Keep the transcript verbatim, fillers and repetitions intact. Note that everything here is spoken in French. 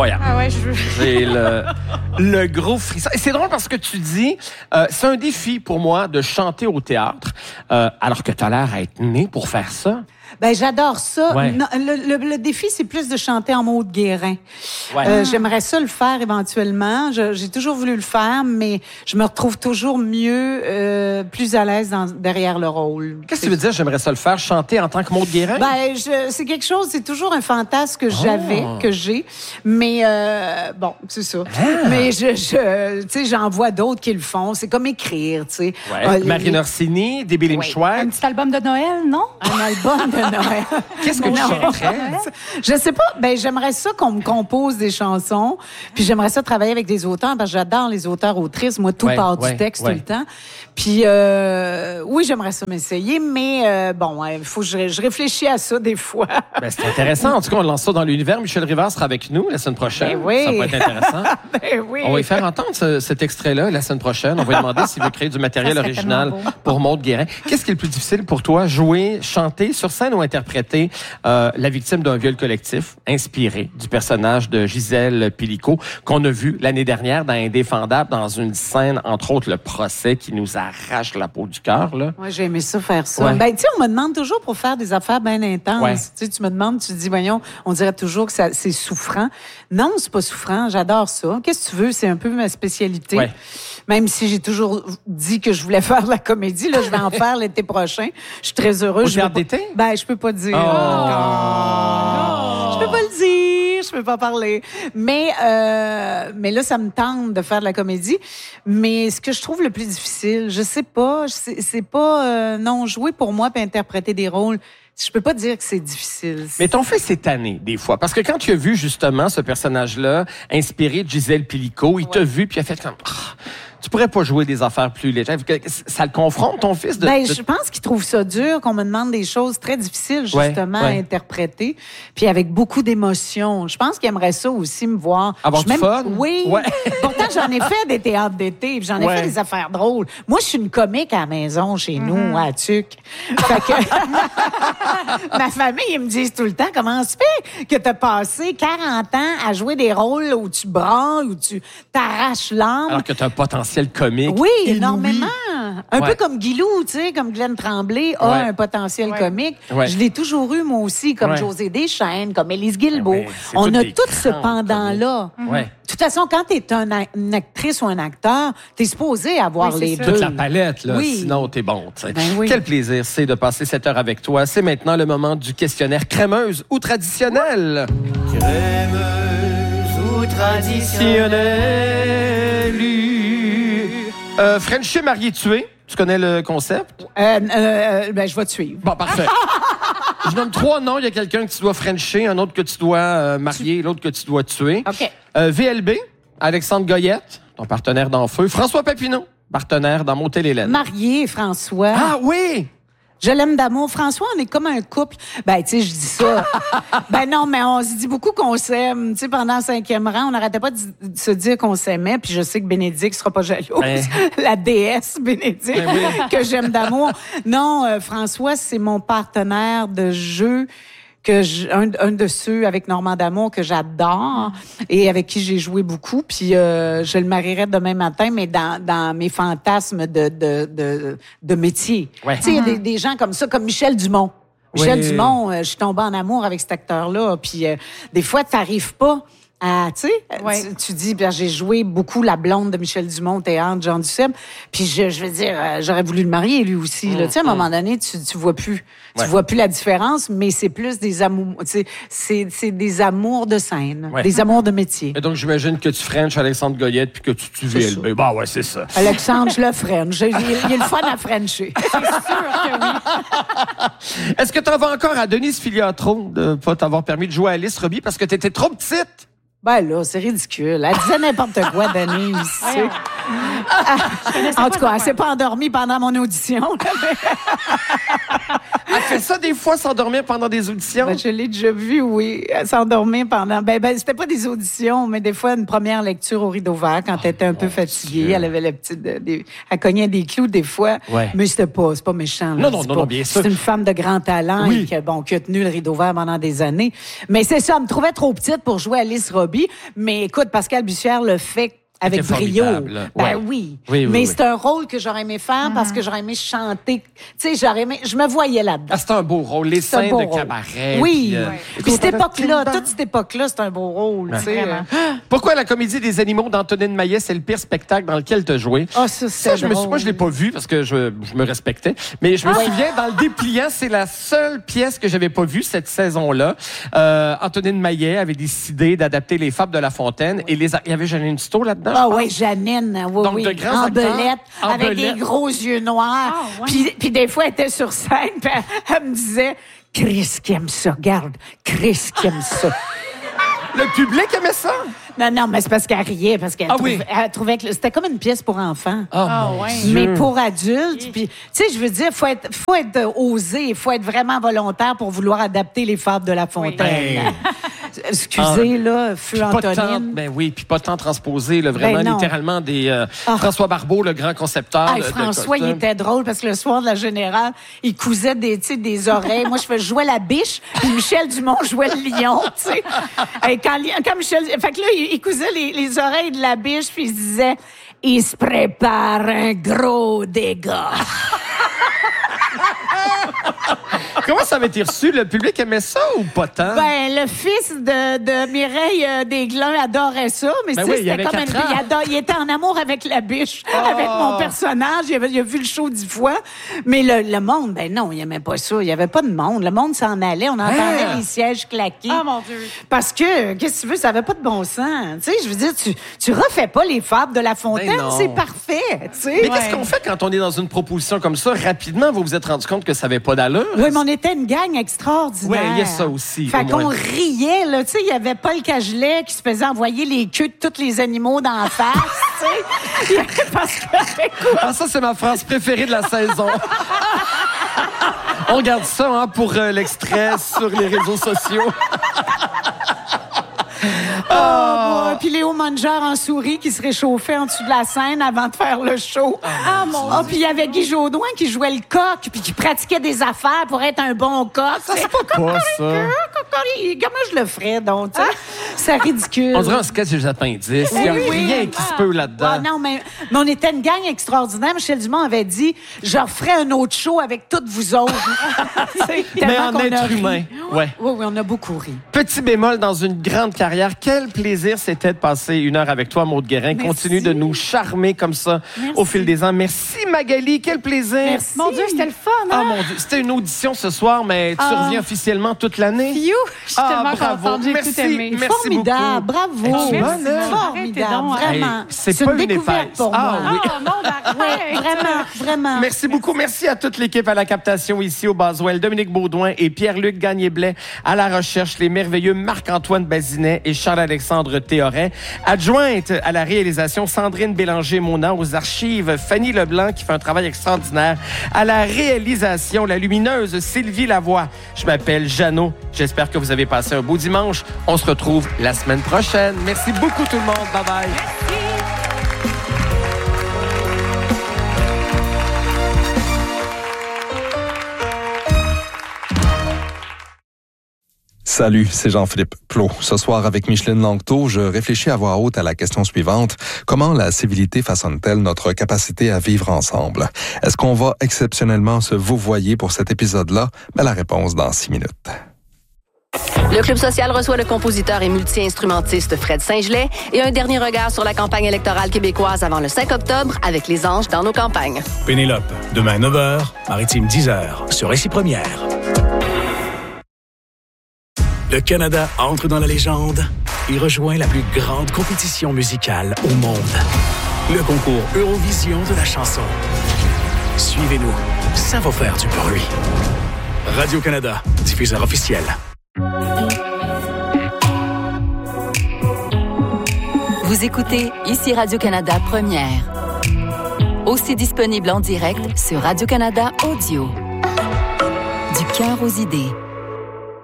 incroyable. Ah ouais, je veux. J'ai le, le gros frisson. Et c'est drôle parce que tu dis, euh, c'est un défi pour moi de chanter au théâtre, euh, alors que tu as l'air à être né pour faire ça. Ben j'adore ça. Ouais. Non, le, le, le défi, c'est plus de chanter en Maud Guérin. Ouais. Euh, j'aimerais ça le faire éventuellement. Je, j'ai toujours voulu le faire, mais je me retrouve toujours mieux, euh, plus à l'aise dans, derrière le rôle. Qu'est-ce que tu veux dire, j'aimerais ça le faire, chanter en tant que Maud Guérin? Ben, je, c'est quelque chose, c'est toujours un fantasme que j'avais, Oh. que j'ai. Mais, euh, bon, c'est ça. Ah. Mais je, je tu sais, j'en vois d'autres qui le font. C'est comme écrire, tu sais. Ouais. Ah, les- Marine Orsini, Déby Oui. Un Lynch-White. petit album de Noël, non? Un album de Noël. Qu'est-ce que tu Non. chanterais? Je sais pas. Ben, j'aimerais ça qu'on me compose des chansons. Puis j'aimerais ça travailler avec des auteurs parce que j'adore les auteurs-autrices. Moi, tout Ouais, part ouais, du texte ouais. tout le temps. Puis, euh, oui, j'aimerais ça m'essayer, mais euh, bon, il faut que je, je réfléchis à ça des fois. Ben, c'est intéressant. En tout cas, on lance ça dans l'univers. Michel Rivard sera avec nous la semaine prochaine. Ben oui. Ça va être intéressant. Ben oui. On va lui faire entendre ce- cet extrait-là la semaine prochaine. On va lui demander s'il veut créer du matériel Ça serait original tellement beau. pour Maud Guérin. Qu'est-ce qui est le plus difficile pour toi? Jouer, chanter sur scène ou interpréter euh, la victime d'un viol collectif inspiré du personnage de Gisèle Pelicot qu'on a vu l'année dernière dans Indéfendable, dans une scène, entre autres, le procès qui nous arrache la peau du cœur, là. Moi, j'ai aimé ça faire ça. Ouais. Ben, tu sais, on me demande toujours pour faire des affaires bien intenses. Ouais. Tu sais, tu me demandes, tu te dis, voyons, on dirait toujours que ça, c'est souffrant. Non, c'est pas souffrant. J'adore ça. Qu'est-ce que tu veux? C'est un peu ma spécialité. Ouais. Même si j'ai toujours dit que je voulais faire de la comédie, là, je vais en faire l'été prochain. Je suis très heureuse. Au Je théâtre veux pas- d'été? Ben, je peux pas dire. Oh. encore. Je peux pas le dire. Je peux pas parler. Mais, euh, mais là, ça me tente de faire de la comédie. Mais ce que je trouve le plus difficile, je sais pas, c'est, c'est pas, euh, non, jouer pour moi puis interpréter des rôles. Je peux pas dire que c'est difficile. Mais ton fils est tanné, des fois. Parce que quand tu as vu, justement, ce personnage-là, inspiré de Gisèle Pelicot, il t'a vu, puis il a fait comme... Ah, tu pourrais pas jouer des affaires plus légères. Ça le confronte, ton fils? De, Ben, de- je pense qu'il trouve ça dur qu'on me demande des choses très difficiles, justement, Ouais, ouais. à interpréter, puis avec beaucoup d'émotions. Je pense qu'il aimerait ça aussi, me voir. Avoir Je du même- fun? Oui. Ouais. Pourtant, j'en ai fait des théâtres d'été, puis j'en ai Ouais. fait des affaires drôles. Moi, je suis une comique à la maison, chez nous, à Tuc. Fait que... Ma famille, ils me disent tout le temps, comment se fait que t'as passé quarante ans à jouer des rôles où tu brailles, où tu t'arraches l'âme? Alors que tu as un potentiel comique. Oui, inouï. énormément. Un Ouais. peu comme Guilou, tu sais, comme Glenn Tremblay a Ouais. un potentiel Ouais. comique. Ouais. Je l'ai toujours eu, moi aussi, comme Ouais. José Deschênes, comme Élise Guilbeault. Ouais, c'est On toutes a des tout ce grands pendant-là. Ouais. De toute façon, quand tu es un a- une actrice ou un acteur, tu es supposé avoir Oui, c'est les ça. deux. Toute la palette, là. Oui. Sinon, t'es bon. tu sais. Ben oui. Quel plaisir c'est de passer cette heure avec toi. C'est maintenant le moment du questionnaire crémeuse ou traditionnelle. Crémeuse ou traditionnelle. Euh, Frenchie marié tué. Tu connais le concept? Euh, euh, ben, je vais te suivre. Bon, parfait. Je nomme trois noms. Il y a quelqu'un que tu dois frencher, un autre que tu dois euh, marier, l'autre que tu dois tuer. OK. Euh, V L B, Alexandre Goyette, ton partenaire dans Feu. François Papineau, partenaire dans Motel Hélène. Marié, François. Ah oui! Je l'aime d'amour. François, on est comme un couple. Ben, tu sais, je dis ça. Ben non, mais on se dit beaucoup qu'on s'aime. Tu sais, pendant le cinquième rang, on n'arrêtait pas de, de se dire qu'on s'aimait. Puis je sais que Bénédicte sera pas jalouse. Ben. La déesse Bénédicte, Ben oui. que j'aime d'amour. Non, euh, François, c'est mon partenaire de jeu. Que je, un, un de ceux avec Normand D'Amour que j'adore et avec qui j'ai joué beaucoup. Puis euh, je le marierais demain matin, mais dans, dans mes fantasmes de, de, de, de métier. Ouais. Tu sais, il y a des, des gens comme ça, comme Michel Dumont. Michel Oui. Dumont, euh, je suis tombée en amour avec cet acteur-là. Puis euh, des fois, tu n'arrives pas à, tu sais, Ouais. tu, tu dis, ben, j'ai joué beaucoup la blonde de Michel Dumont au théâtre, Jean Duceppe. Puis je, je veux dire, euh, j'aurais voulu le marier lui aussi. Là. Tu sais, à un moment donné, tu, tu vois plus, Ouais. tu vois plus la différence, mais c'est plus des amours, tu sais, c'est, c'est des amours de scène, Ouais. des amours de métier. Et donc, j'imagine que tu frenches Alexandre Goyette puis que tu tues V L B. Bah ouais, c'est ça. Alexandre, je le French. Il, il est le fun à Frencher. Est-ce que tu en vas encore à Denise Filiatro de pas t'avoir permis de jouer à Alice Robbie parce que tu étais trop petite? Ben là, c'est ridicule. Elle disait n'importe quoi, Denise. tu sais. En tout cas, elle s'est pas endormie pendant mon audition. là, mais- Elle fait ça des fois s'endormir pendant des auditions? Ben, je l'ai déjà vu, oui, s'endormir pendant... Ben, ben, c'était pas des auditions, mais des fois, une première lecture au rideau vert, quand elle était un peu fatiguée. Dieu. Elle avait la petite... Des, elle cognait des clous, des fois. Ouais. Mais c'était pas, c'est pas méchant. Là, Non, non, c'est non, pas, non, bien sûr. C'est une femme de grand talent Oui. et qui, bon, qui a tenu le rideau vert pendant des années. Mais c'est ça, elle me trouvait trop petite pour jouer Alice Robbie. Mais écoute, Pascal Bussière le fait avec C'était brio. formidable. Ben Ouais. oui. Oui, oui, Mais oui. c'est un rôle que j'aurais aimé faire Mm-hmm. parce que j'aurais aimé chanter. Tu sais, j'aurais aimé, je me voyais là-dedans. Ah, c'est un beau rôle. Les C'est un scènes beau de rôle. cabaret. Oui. puis, euh, Puis, puis cette époque-là, toute cette époque-là, c'est un beau rôle. tu sais. Vraiment. Pourquoi la comédie des animaux d'Antonine Maillet, c'est le pire spectacle dans lequel tu as joué? Ah, ça, Ça, c'était je me suis, drôle. moi, je l'ai pas vu parce que je, je me respectais. Mais je me souviens, dans le dépliant, c'est la seule pièce que j'avais pas vue cette saison-là. Euh, Antonine Maillet avait décidé d'adapter les Fables de La Fontaine et les, a- il y avait Janine Tito là-dedans. Ah je oui, pense. Janine, oui, Donc, oui. de grands en acteurs. belette, En avec belette. des gros yeux noirs. Ah, ouais. Puis, puis des fois, elle était sur scène, puis elle, elle me disait, Chris qui aime ça, regarde, Chris qui aime ça. Le public aimait ça. Non, non, mais c'est parce qu'elle riait, parce qu'elle Ah trouvait, oui. elle trouvait que c'était comme une pièce pour enfants. Oh, Ah, mon ouais. Dieu. Mais pour adultes, puis tu sais, je veux dire, faut être, faut être osé, il faut être vraiment volontaire pour vouloir adapter les fables de La Fontaine. Ben. Excusez là, feu Puis pas tant, Antonine. ben oui, puis pas tant transposé, là, vraiment Ben non. littéralement des euh, Ah. François Barbeau, le grand concepteur. Ah, de- de François, il costumes. était drôle parce que le soir de la générale, il cousait des, tu sais, des oreilles. Moi, je fais jouer la biche, puis Michel Dumont jouait le lion, tu sais. Et quand, quand Michel, fait que là, il, il cousait les, les oreilles de la biche, puis il se disait, il se prépare un gros dégât. Comment ça avait été reçu? Le public aimait ça ou pas tant? Ben, le fils de, de Mireille euh, Desglins adorait ça, mais Ben tu sais, oui, il c'était avait comme quatre une- ans. il, adore- il était en amour avec la biche, avec mon personnage. Il, avait, il a vu le show dix fois. Mais le, le monde, ben non, il aimait pas ça. Il y avait pas de monde. Le monde s'en allait. On entendait Hein? les sièges claquer. Ah, mon Dieu. Parce que, qu'est-ce que tu veux, ça avait pas de bon sens. Tu sais, je veux dire, tu, tu refais pas les fables de La Fontaine, Ben non. c'est parfait. Tu sais. Mais qu'est-ce qu'on fait quand on est dans une proposition comme ça? Rapidement, vous vous êtes rendu compte que ça avait pas d'allure? Oui, mais on était une gang extraordinaire. Ouais, il y a ça aussi, Fait au qu'on moins. riait, là. Tu sais, il y avait Paul Cagelet qui se faisait envoyer les queues de tous les animaux dans la face, tu sais. Parce que, écoute, Ah, ça, c'est ma phrase préférée de la saison. On garde ça hein, pour euh, l'extrait sur les réseaux sociaux. oh, boy. Puis Léo Manger en souris qui se réchauffait en dessous de la scène avant de faire le show. Ah, mon oh, puis il y avait Guy Jodoin qui jouait le coq puis qui pratiquait des affaires pour être un bon coq. Ça, c'est pas quoi, ça? Comment je le ferais, donc, tu sais? C'est ridicule. On dirait un sketch des appendices. Il n'y a Oui, oui. rien qui se peut là-dedans. Ah, non, mais, mais on était une gang extraordinaire. Michel Dumont avait dit, je referai un autre show avec toutes vous autres. C'est Mais tellement en qu'on a être ri. humain. Ouais. Oui, oui, on a beaucoup ri. Petit bémol dans une grande carrière. Quel plaisir c'était de passer une heure avec toi, Maude Guérin. Merci. Continue de nous charmer comme ça Merci. au fil des ans. Merci, Magali. Quel plaisir. Merci. Mon Dieu, c'était le fun, Ah, hein? mon Dieu. C'était une audition ce soir, mais tu Ah. reviens officiellement toute l'année. You! Je suis Ah, tellement bravo. contente, j'ai Merci. tout aimé. Merci Formidable, beaucoup. bravo. Es-tu Merci, bonne, hein? Arrêtez Formidable, donc, hein. vraiment. Hey, c'est C'est pas une une découverte épaisse. pour Ah, moi. oui. Oh non, ben, Ouais, vraiment, vraiment. Merci beaucoup. Merci à toute l'équipe à la captation ici au Boswell. Dominique Baudouin et Pierre-Luc Gagné-Blais à la recherche. Les merveilleux Marc-Antoine Bazinet et Charles-Alexandre Théoret. Adjointe à la réalisation, Sandrine Bélanger-Mona. Aux archives, Fanny Leblanc qui fait un travail extraordinaire. À la réalisation, la lumineuse Sylvie Lavoie. Je m'appelle Jeannot. J'espère que vous avez passé un beau dimanche. On se retrouve la semaine prochaine. Merci beaucoup tout le monde. Bye bye. Salut, c'est Jean-Philippe Plot. Ce soir, avec Micheline Langto, je réfléchis à voix haute à la question suivante. Comment la civilité façonne-t-elle notre capacité à vivre ensemble? Est-ce qu'on va exceptionnellement se vouvoyer pour cet épisode-là? Ben, la réponse dans six minutes. Le Club social reçoit le compositeur et multi-instrumentiste Fred Saint-Gelais et un dernier regard sur la campagne électorale québécoise avant le cinq octobre avec Les Anges dans nos campagnes. Pénélope, demain neuf heures, Maritime dix heures, sur Récit Première. Le Canada entre dans la légende et rejoint la plus grande compétition musicale au monde. Le concours Eurovision de la chanson. Suivez-nous, ça va faire du bruit. Radio-Canada, diffuseur officiel. Vous écoutez ici Radio-Canada Première. Aussi disponible en direct sur Radio-Canada Audio. Du cœur aux idées.